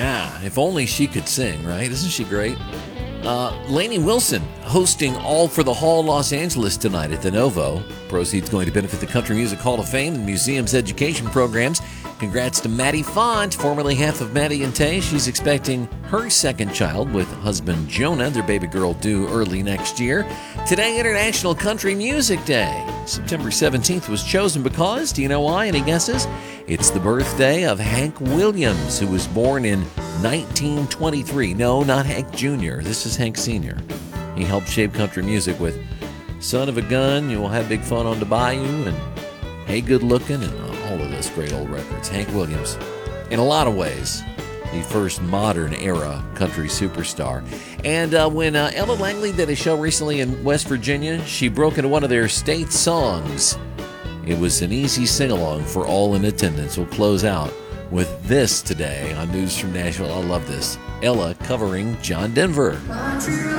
Yeah, if only she could sing, right? Isn't she great? Lainey Wilson hosting All for the Hall Los Angeles tonight at the Novo. Proceeds going to benefit the Country Music Hall of Fame and museum's education programs. Congrats to Maddie Font, formerly half of Maddie and Tay. She's expecting her second child with husband Jonah, their baby girl due early next year. Today, International Country Music Day. September 17th was chosen because, do you know why? Any guesses? It's the birthday of Hank Williams, who was born in 1923. No, not Hank Jr. This is Hank Sr. He helped shape country music with Son of a Gun, You Will Have Big Fun on the Bayou, and Hey Good Looking, and all of those great old records. Hank Williams, in a lot of ways, the first modern era country superstar. And when Ella Langley did a show recently in West Virginia, she broke into one of their state songs. It was an easy sing-along for all in attendance. We'll close out with this today on News from Nashville. I love this. Ella covering John Denver.